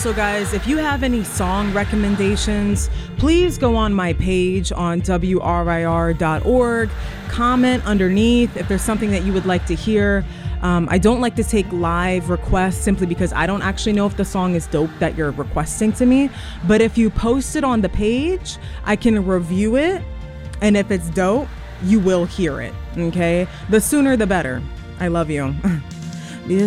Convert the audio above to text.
Also, guys, if you have any song recommendations, please go on my page on WRIR.org. Comment underneath if there's something that you would like to hear. I don't like to take live requests simply because I don't actually know if the song is dope that you're requesting to me. But if you post it on the page, I can review it. And if it's dope, you will hear it. Okay? The sooner, the better. I love you.